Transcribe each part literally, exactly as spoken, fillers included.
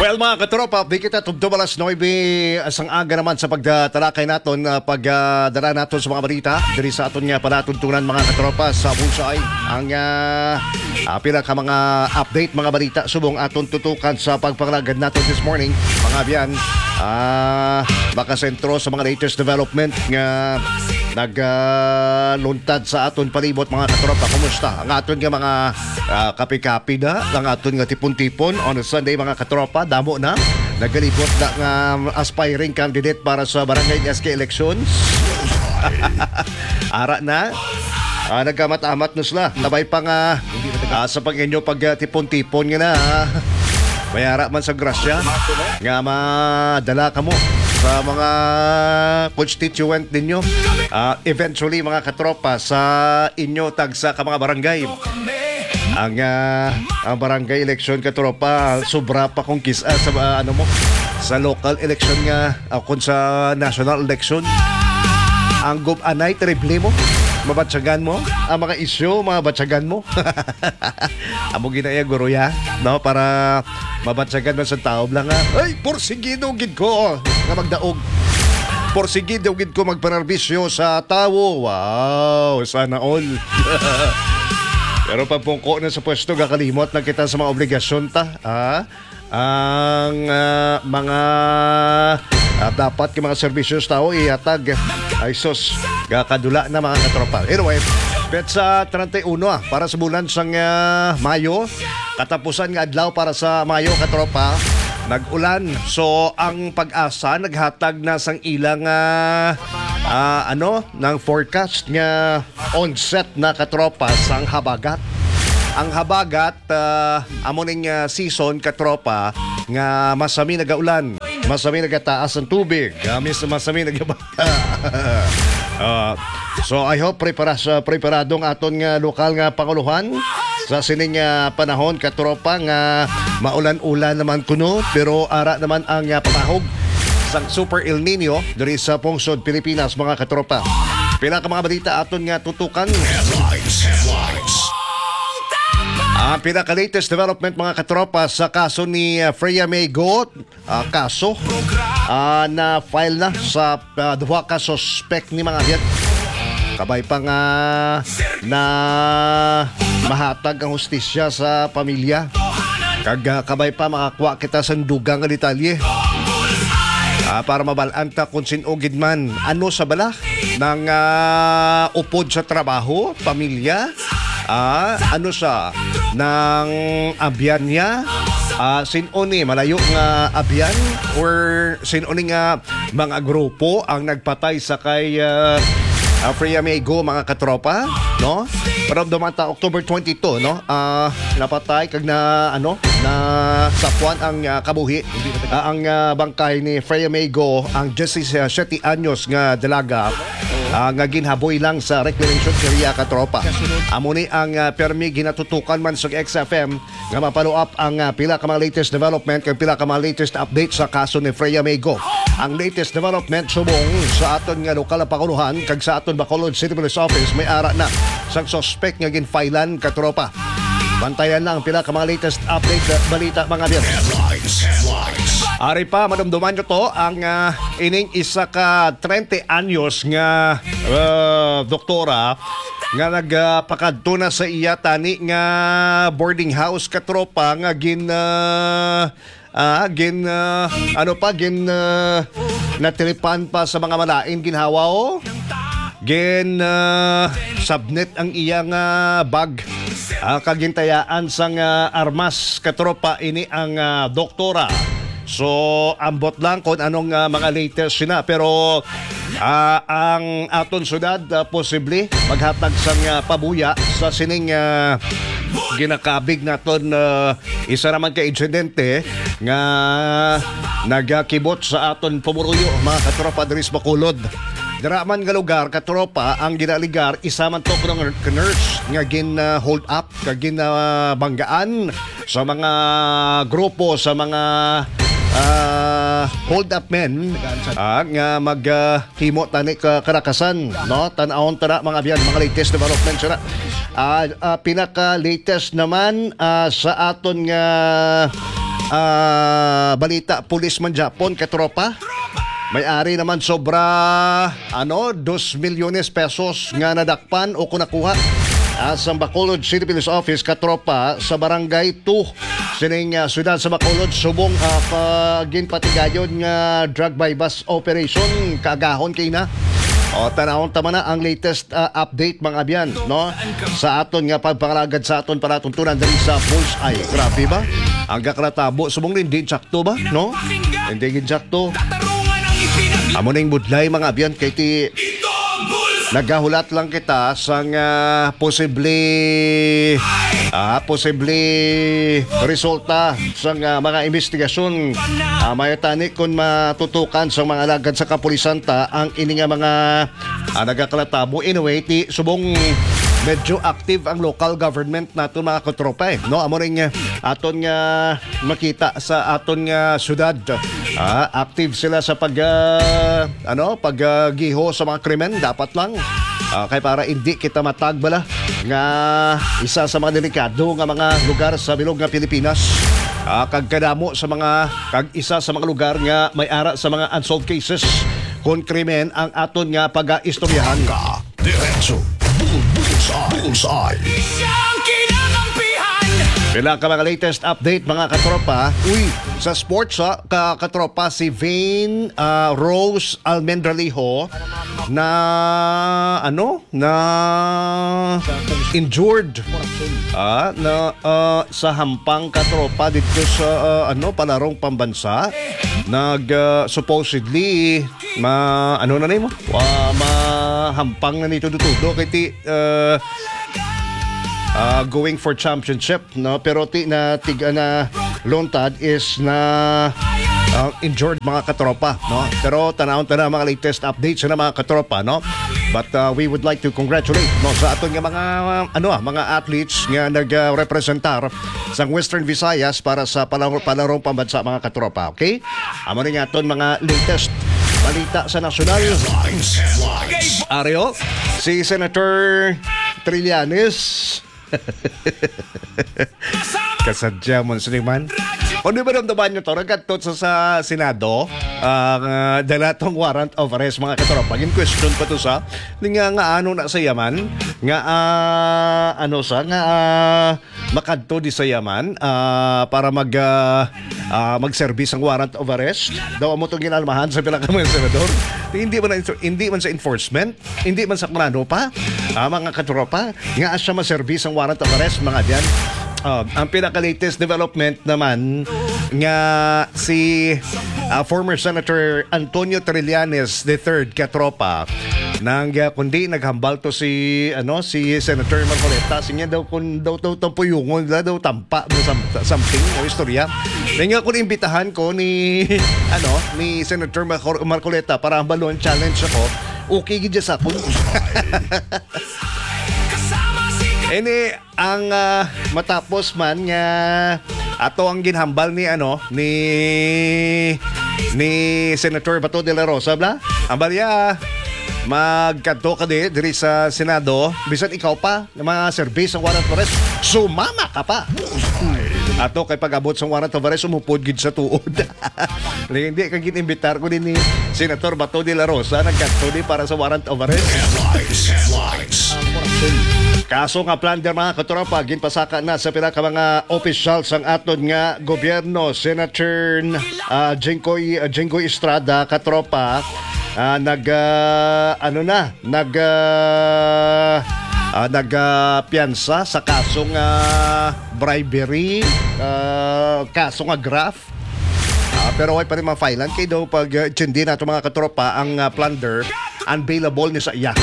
Well mga katropa, di kita tugtog alas nine asang aga naman sa pagtalakay naton uh, pagdala uh, naton sa mga balita diri sa aton nga palatuntunan mga katropa sa Bunsay ang uh, uh, pinaka mga update mga balita subong aton tutukan sa pagpangalagad naton this morning mga biyan uh, baka sentro sa mga latest development nga nagluntad uh, sa aton palibot mga katropa. Kumusta ang aton nga mga uh, kapi-kapi na ang aton nga tipon-tipon on Sunday mga katropa? Damo na nagalibot na nga aspiring candidate para sa barangay S K elections. Ara na uh, nagkamat-amat na sila labay pa nga uh, sa pag-inyo pag-tipon-tipon nga na uh, mayara man sa grasya nga madala ka mo sa mga constituent ninyo uh, eventually mga katropa sa inyo tagsa ka mga barangay ang uh, ang barangay election katropa sobra pa kung kisa sa uh, ano mo sa local election nga uh, kung sa national election ang gob-anay terrible mo mabatsagan mo ang mga isyu mabatsagan mo amo ginaya guro ya no para mabatsagan man sa tao lang nga ay porsigido gid ko nga magdaog porsigido gid ko magpanerbisyo sa tawo. Wow, sana all. Pero pagpungko na sa pwesto gakalimot na kita sa mga obligasyon ta ha? Ang uh, mga uh, dapat yung mga servisyo tao ihatag ay sos gakadula na mga katropa. Anyway, petsa thirty-one ah, para sa bulan sang uh, Mayo katapusan nga adlaw para sa Mayo katropa nag-ulan. So ang Pag-asa naghatag na sang ilang uh, uh, ano ng forecast nga onset na katropa sang habagat. Ang habagat uh, amo ning uh, season katropa nga masami nagaulan, masami nagataas ang tubig, gamis masami nagabata. uh, so I hope prepara sa preparadong aton nga lokal nga panguluhan sa sining uh, panahon katropa nga maulan-ulan naman kuno pero ara naman ang uh, pamahog sang Super El Nino diri sa pungsod Pilipinas mga katropa. Pila ka mga balita aton nga tutukan. Headlines, headlines. Ang uh, pinaka-latest development mga katropa sa kaso ni uh, Freya May Go, uh, kaso uh, na file na sa uh, duha ka suspect ni mga hiyat. Kabay pa nga na mahatag ang hustisya sa pamilya. Kag uh, kabay pa makakuha kita sa dugang nga detalye. Uh, para mabalanta kung sinugid man ano sa bala ng uh, upod sa trabaho, pamilya, uh, ano sa ng abyan niya, uh, sinuni malayo nga abyan or sinuni nga mga grupo ang nagpatay sa kay uh, uh, Freya May Go mga katropa, no? Pero dumata October twenty-two, no? Uh, napatay kag na ano na sapuan ang uh, kabuhi uh, ang uh, bangkay ni Freya May Go ang seventy anyos nga dalaga uh, nga ginhaboy lang sa reclamation area katropa. Amo ni ang uh, permi ginatutukan man sa X F M nga mapalo up ang uh, pila ka mga latest development kag pila ka mga latest update sa kaso ni Freya May Go. Ang latest development subong sa aton nga lokal na pakuluhan kag sa aton Bacolod City Police Office may ara na sang suspect nga ginfilan katropa. Bantayan lang pila ka mga latest update balita mga biyan. Headlines, headlines. Ari pa madumduman nyo to ang uh, ining isa ka thirty anyos nga uh, doktora nga nagpakadto uh, na sa iya tani nga boarding house katropa nga gin uh, uh, gin uh, ano pa gin uh, natiripan pa sa mga malain ginhawa o gin uh, subnet ang iyang uh, bag uh, kagintayaan sang uh, armas katropa ini ang uh, doktora. So ambot lang kung anong uh, mga latest sina pero uh, ang aton syudad uh, posible maghatag sang uh, pabuya sa sining uh, ginakabig naton uh, isa naman ka insidente nga nagakibot sa aton pumuruyo mga katropa diri sa Bacolod. Diraman nga lugar katropa ang ginaligar isa man to ng nurse nga gin uh, hold up kag gin uh, banggaan sa mga grupo sa mga uh, hold up men uh, nga maghimo uh, tani ka karakasan no tan-awon tara mga biyan mga latest development sira uh, uh, pinaka latest naman uh, sa aton nga ah, balita pulis man Japon katropa. May-ari naman sobra ano dos milyones pesos nga nadakpan o kunakuha sa Bacolod City Police Office katropa sa Barangay two sining uh, siyudad sa Bacolod subong uh, pagin patigayon nga drug by bus operation kaagahon kay na. O tanawon tama na ang latest uh, update mga abyan no sa aton nga pagpangalagad sa aton para tuntunan dali sa Bullseye. Grabe ba? Ang gakratabo subong hindi sakto ba no? Hindi gid sakto. Amo ning budlay mga abyan kay ti nagahulat lang kita sa uh, posible ah, posible resulta sa uh, mga investigasyon uh, may tani kung matutukan sa mga alagad sa kapulisan ta ang ini nga mga uh, nagakalatabo anyway ti subong medyo active ang local government nato mga katropa eh. No, amo ring uh, aton nga makita sa aton nga syudad. Ah, active sila sa pag uh, ano, paggiho uh, sa mga krimen dapat lang. Uh, kay para hindi kita matagbala nga isa sa mga delikado nga mga lugar sa bilog nga Pilipinas. Uh, kag kadamo sa mga kag isa sa mga lugar nga may ara sa mga unsolved cases kon krimen ang aton nga pag-istoryahan. Diretso. Bullseye. Bullseye. Bilang ka mga latest update mga katropa. Uy, sa sports ha, ka katropa si Vane uh, Rose Almendralejo na ano na injured ah, na uh, sa hampang katropa dito sa uh, ano palarong pambansa. Nag uh, supposedly ma ano na nimo? Uh, mahampang na nito dutudo kay ti uh, Uh, going for championship no pero ti na tiga na lontad is na uh, injured mga katropa no pero tanawon ta mga latest updates na mga katropa no but uh, we would like to congratulate no sa aton nga mga uh, ano mga athletes nga nagrepresentar uh, sa Western Visayas para sa palarong palarong pambansa mga katropa. Okay, amo ning aton mga latest balita sa nasyonal. Areo si Senator Trillanes kasadya mo Suliman. O di ba ramdaman nyo to? Nagkatot sa, sa Senado ang uh, dala tong warrant of arrest mga katropa. In question pa to sa nga nga ano na sa yaman nga uh, ano sa nga uh, makadto di sa yaman uh, para mag uh, uh, mag-service ang warrant of arrest. Daw mo itong ginalmahan sa pila ka mga senador. Hindi man, hindi man sa enforcement, hindi man sa kurano pa, uh, mga katropa, nga siya ma-service ang warrant of arrest mga diyan. Uh, ang pinaka-latest development naman nga si uh, former Senator Antonio Trillanes the third katropa nang uh, kundi naghambal to si ano si Senator Marcoleta sinya daw kun daw daw tampuyungon daw, daw tampa no, something o istorya. Nga kun imbitahan ko ni ano ni Senator Mar- Marcoleta para hambalon challenge ako. Okay gid sa kun. Ini ang uh, matapos man nga ato ang ginhambal ni ano ni ni Senator Bato de la Rosa bla. Ambalya magkadto ka di diri sa Senado bisan ikaw pa ng mga service ang warrant of arrest sumama ka pa. Ato kay pag-abot sa warrant of arrest umupod gid sa tuod. Hindi ka gin-imbitar ko din ni Senator Bato de la Rosa nagkadto di para sa warrant of arrest. Headlines. Headlines. Kaso nga plunder mga katropa ginpasaka na sa pila ka mga officials ang aton nga gobyerno. Senator uh, Jenggoy uh, Jenggoy Estrada katropa uh, nag uh, ano na nag uh, uh, nag uh, piyansa sa kasong uh, bribery uh, kaso nga graft. Uh, pero ay pa rin ma-filean kay daw pag uh, tindi na ito mga katropa ang uh, plunder unbailable ni sa iya.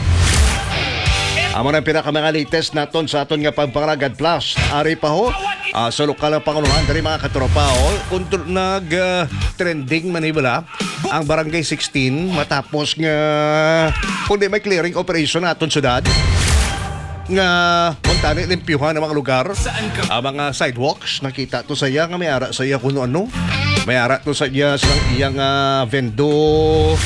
Amo na pinaka mga latest naton sa aton nga pagpangalagad plus. Ari pa ho uh, sa lokal ng Pangunahan dari mga katropa ho kung nag uh, trending manibala ang Barangay sixteen matapos nga kundi may clearing operation naton syudad nga montani limpyuhan ng mga lugar ang uh, mga sidewalks nakita to sa iya nga may ara sa iya kuno ano may ara to sa iya sa iyang uh, vendo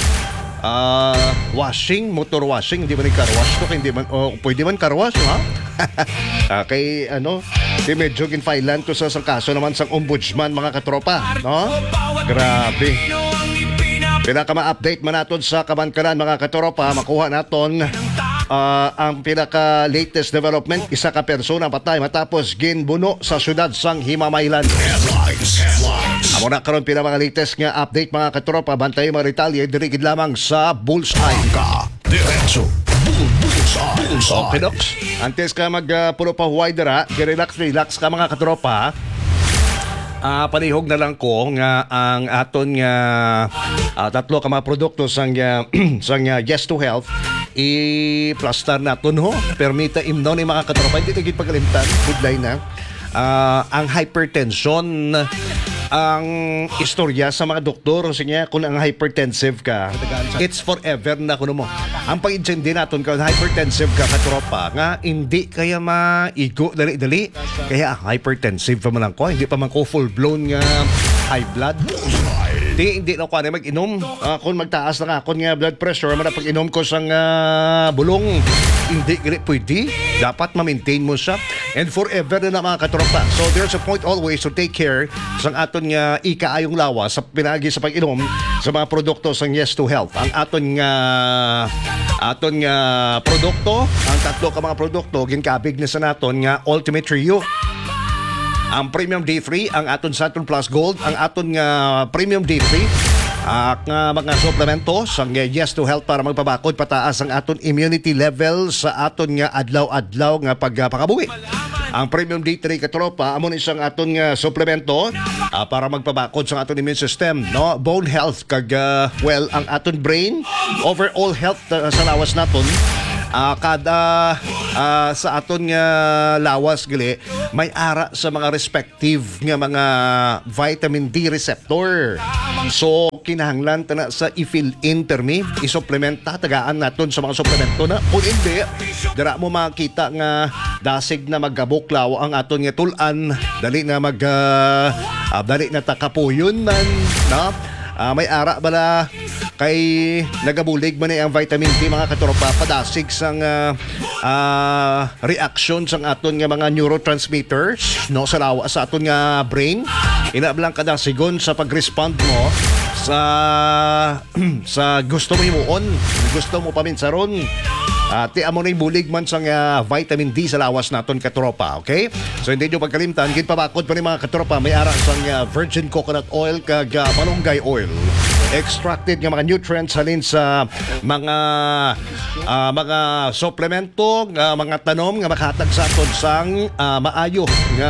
uh, washing, motor washing, hindi man car wash to, hindi man, oh, pwede man car wash, ha? Ah, kay ano, di medyo ginfailan to sa, sa kaso naman sang ombudsman mga katropa, no? Grabe. Pinaka ma-update man naton sa kabankaran mga katropa, makuha naton ah, ang pinaka latest development, isa ka persona patay matapos ginbuno sa syudad sang Himamaylan. Headlines. Headlines. Amo na karon pinaka mga latest nga update mga katropa, bantay mga retaliate dirigid lamang sa Bullseye. Ka. Diretso. Bull, bullseye. Bullseye. Okay, Docs. Antes ka mag-pulo pa huway dira, relax, relax ka mga katropa. Ah, panihog na lang ko nga ang aton nga ah, tatlo ka mga produkto sang uh, sang uh, Yes to Health i-plastar naton ho. Permita imno ni mga katropa, hindi tigit pagalimtan, budlay na. Ah, ang hypertension ang istorya sa mga doktor siya kung ang hypertensive ka, it's forever na kuno mo. Ang pag-intindi naton kung hypertensive ka katropa nga hindi kaya maigo dali-dali kaya hypertensive pa man lang ko, hindi pa man ko full blown nga high blood. Di, hindi na ko na mag-inom. Uh, kung magtaas na ako nga blood pressure, man pag-inom ko sang uh, bulong, hindi gali pwede. Dapat ma-maintain mo siya. And forever na na mga katropa. So there's a point always to take care sang aton nga ikaayong lawas sa pinagi sa pag-inom sa mga produkto sang Yes to Health. Ang aton nga aton nga produkto, ang tatlo ka mga produkto, ginkabig na sa naton nga Ultimate Trio. Ang Premium D three, ang aton Saturn Plus Gold, ang aton nga Premium D three, at nga mga suplemento sang Yes to Health para magpabakod pataas ang aton immunity level sa aton nga adlaw-adlaw nga pagpakabuhi. Ang Premium D three katropa amon isang aton nga suplemento uh, para magpabakod sa aton immune system, no? Bone health kag uh, well ang aton brain, overall health uh, sa lawas naton. Uh, kada uh, sa aton nga lawas gali may ara sa mga respective nga mga vitamin D receptor. So kinahanglan ta na sa i-fill in termi, i-supplementa tagaan naton sa mga suplemento na kung hindi dira mo makita nga dasig na maggabuklaw ang aton nga tulan, dali na mag uh, uh, dali na takapuyon man, no? Uh, may ara bala kay nagabulig man ang vitamin D mga katropa, padasig sang uh, uh, reaction sang aton nga mga neurotransmitters, no, sa lawa sa aton nga brain. Inablang kadasigon sa pag-respond mo sa sa gusto mo imuon, gusto mo paminsaron. Uh, ti amo na bulig man sang uh, vitamin D sa lawas naton katropa, okay? So hindi nyo pagkalimtan, ginpabakod pa ni mga katropa, may ara sang uh, virgin coconut oil kag uh, malunggay oil. Extracted nga mga nutrients halin sa mga uh, mga suplemento, nga mga tanom nga makahatag sa aton sang uh, maayo nga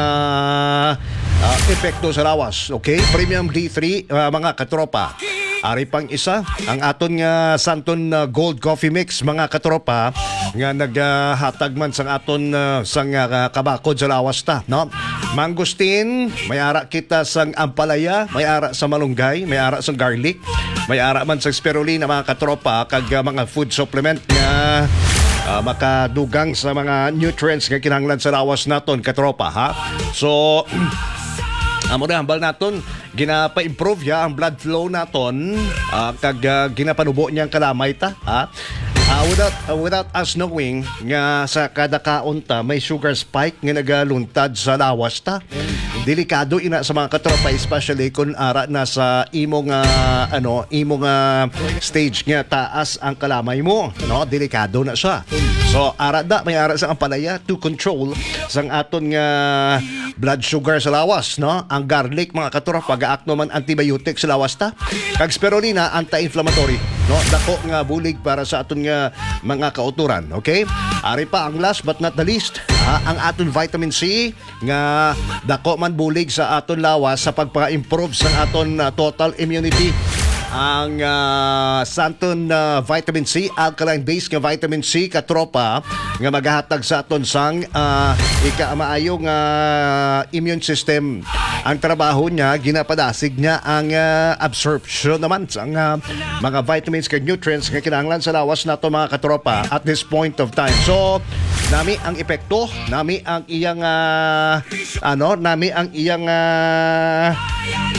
uh, epekto sa lawas, okay? Premium D three uh, mga katropa. Ari pang isa, ang aton nga Santon uh, Gold Coffee Mix mga katropa nga naghatag uh, man sang aton uh, sang uh, kabakod sa lawas ta, no? Mangustin, may ara kita sang ampalaya, may ara sa malunggay, may ara sa garlic, may ara man sa spirulina mga katropa kag uh, mga food supplement nga uh, makadugang sa mga nutrients nga kinahanglan sa lawas naton katropa, ha? So amo na hambal naton ginapa-improve ya ang blood flow naton, uh, kag uh, ginapanubo niyang kalamay ta, ha? Uh, without uh, without us knowing nga sa kada kaunta may sugar spike nga nagaluntad sa lawas ta. Delikado ina sa mga katropa, especially kung ara na sa imong uh, ano imong uh, stage nga taas ang kalamay mo, no? Delikado na siya. So ara da may ara sa ampalaya to control sang aton nga blood sugar sa lawas, no? Ang garlic mga katropa gaakno man antibiotic sa lawas ta. Kag spirulina anti-inflammatory, no? Dako nga bulig para sa aton nga mga kauturan, okay? Ari pa ang last but not the least, ah, ang aton vitamin C nga dako man bulig sa aton lawas sa pagpa-improve sa aton uh, total immunity. Ang uh, Santon uh, vitamin C, alkaline based nga vitamin C katropa nga maghahatag sa aton sang uh, ika-maayong uh, immune system. Ang trabaho niya ginapadasig niya ang uh, absorption naman sa uh, mga vitamins kag nutrients nga kinahanglan sa lawas nato mga katropa at this point of time. So nami ang epekto, nami ang iyang uh, ano, nami ang iyang uh,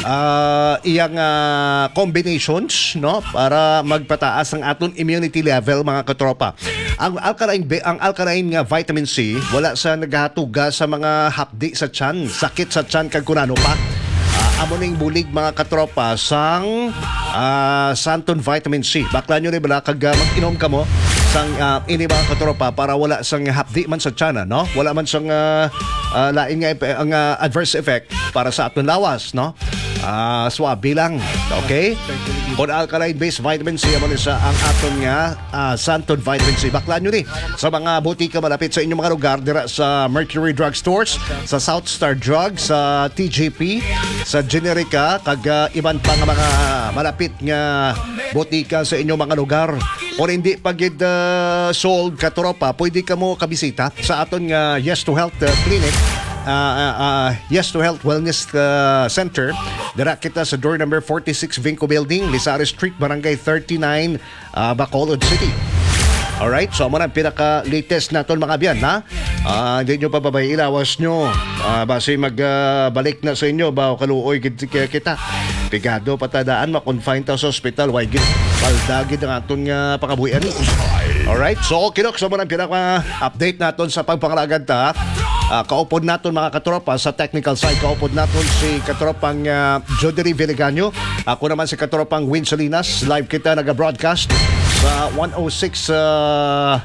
ah, iyang ah, combinations, no, para magpataas ang aton immunity level, mga katropa. Ang alkaline be- ang alkaline nga vitamin C wala sa naghatuga sa mga hapdi sa tiyan, sakit sa tiyan kag kunano pa. Uh, amo ning bulig, mga katropa, sang uh, Santon Vitamin C. Bakla nyo rin bala kag uh, mag-inom ka mo sang uh, ini, mga katropa, para wala sang hapdi man sa tiyan, no? Wala man sang uh, uh, lain nga epe- ang uh, adverse effect para sa aton lawas, no? Ah, uh, swabe lang. Okay? On alkaline-based vitamin C, amo ni sa ang aton nga uh, Santon Vitamin C. Bakla nyo ni sa mga butika malapit sa inyong mga lugar, dira sa Mercury Drug Stores, sa South Star Drug, sa T J P, sa Generica, kag uh, iban pa nga mga malapit nga butika sa inyong mga lugar. O hindi pagid uh, sold, katropa, pwede ka mo kabisita sa aton nga Yes to Health uh, Clinic, uh, uh, uh, Yes to Health Wellness uh, Center. Dira kita sa door number forty-six Vinco Building, Lizares Street, Barangay thirty-nine, uh, Bacolod City. Alright, so mo na pinaka-latest naton, mga biyan, ha? Uh, hindi nyo pababay, ilawas nyo. Uh, base magbalik uh, na sa inyo, ba kaluoy kita. Pigado patadaan, makonfine ta sa hospital. Why gid paldagid ang aton nga pakabuhian. Alright, so kinok sa mo na pinaka-update naton sa pagpangalagad ta. Uh, kaupod naton, mga katropa, sa technical side. Kaupod naton si katropang uh, Jodery Villegaño. Ako naman si katropang Win Salinas. Live kita naga-broadcast sa one oh six uh,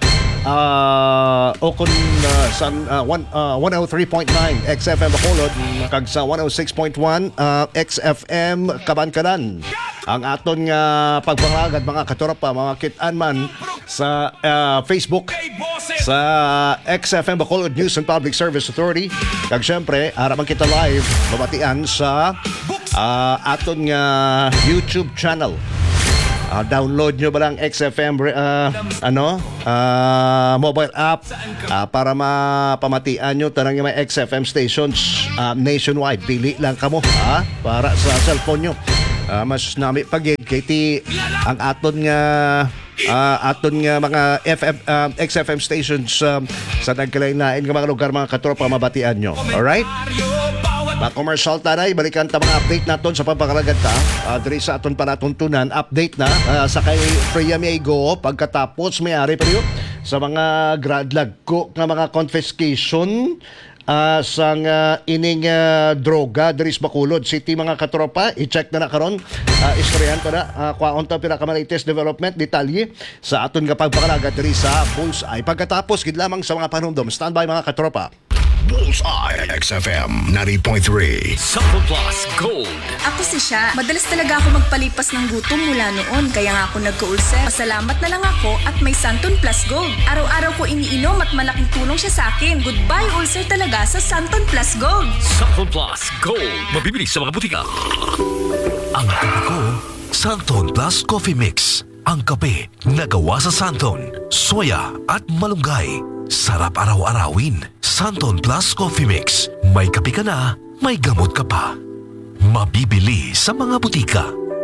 uh, Okon uh, san, uh, one, uh, one oh three point nine X F M Bacolod, kag sa one oh six point one uh, X F M Kabankanan. Ang aton nga uh, pagpangagad, mga katropa, mga kitaan man sa uh, Facebook, sa X F M Bacolod News and Public Service Authority, kag syempre araman kita live babatian sa uh, aton nga YouTube channel. Uh, download nyo ba lang X F M uh, ano uh, mobile app uh, para mapamatian nyo tanang yung mga X F M stations uh, nationwide. Pili lang kamo, ha, para sa cellphone nyo. Uh, mas nami pagid kay ti ang aton nga uh, aton nga mga F M, uh, X F M stations uh, sa nagkalain-lain nga mga lugar, mga katropa, mabatian nyo. Alright? Mga commercial tanay, balikan ta mga update naton sa pagpakalagad ta. Uh, diri sa aton panatuntunan, update na uh, sa kay Freya Miego pagkatapos may-ari pa rin sa mga gradlag ko nga mga confiscation uh, sang uh, ining uh, droga diri sa Bacolod City, mga katropa. I-check na na karon, uh, istoryahan ta na, uh, kwaon ta pinakamalaites development detalye sa aton nga pagpakalagad diri sa Bullseye. Pagkatapos gid lamang sa mga panumdom. Standby, mga katropa. Bullseye X F M ninety point three. Sample Plus Gold. Ako si siya. Madalas talaga ako magpalipas ng gutom mula noon. Kaya nga ako nagka-ulcer. Pasalamat na lang ako at may Santon Plus Gold. Araw-araw ko iniinom at malaking tulong siya sa akin. Goodbye ulcer talaga sa Santon Plus Gold. Sample Plus Gold. Mabibili sa mga butika. Ang kape ko, Santon Plus Coffee Mix. Ang kape na gawa sa Santon, soya at malunggay. Sarap araw-arawin. Santon Plus Coffee Mix. May kape ka na, may gamot ka pa. Mabibili sa mga butika.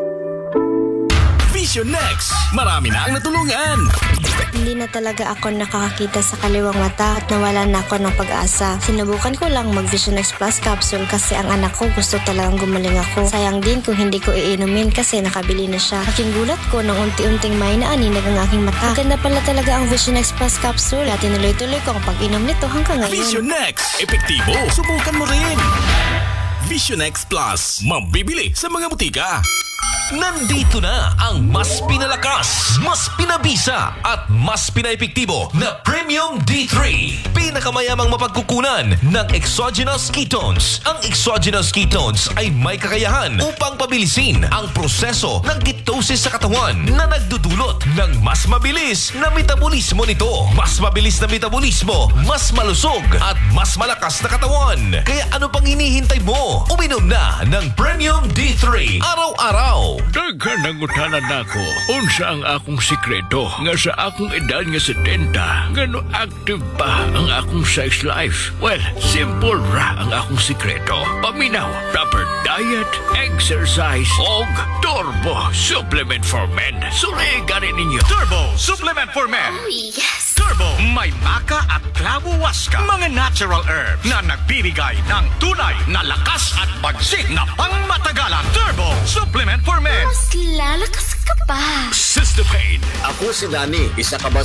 Vision Next. Marami na ang natulungan. Hindi na talaga ako nakakakita sa kaliwang mata at nawala na ako ng pag-asa. Sinubukan ko lang mag Vision X Plus capsule kasi ang anak ko gusto talagang gumaling ako. Sayang din kung hindi ko iinumin kasi nakabili na siya. Aking gulat ko nang unti-unting may naaninag ang aking mata. Maganda pala talaga ang Vision X Plus capsule at tinuloy-tuloy ko ang pag-inom nito hanggang ngayon. Vision Next. Epektibo. Subukan mo rin. Vision X Plus. Mabibili sa mga butika. Nandito na ang mas pinalakas, mas pinabisa at mas pinaepektibo na Premium D three. Pinakamayamang mapagkukunan ng exogenous ketones. Ang exogenous ketones ay may kakayahan upang pabilisin ang proseso ng ketosis sa katawan na nagdudulot ng mas mabilis na metabolismo nito. Mas mabilis na metabolismo, mas malusog at mas malakas na katawan. Kaya ano pang hinihintay mo? Uminom na ng Premium D three araw-araw. Daghan nangutanan nako unsa ang akong sikreto nga sa akong edad nga setenta ngano active pa ang akong sex life. Well, simple ra ang akong sikreto. Paminaw, proper diet, exercise og Turbo Supplement for Men. Suri gani ninyo. Turbo Supplement for Men. Yes! Turbo. May maca at clavo huasca, mga natural herbs na nagbibigay ng tunay na lakas at bagsik na pangmatagalan. Turbo Supplement for Men. Mas lalakas ka pa. Sister Pain. Ako si Danny, isa ka ba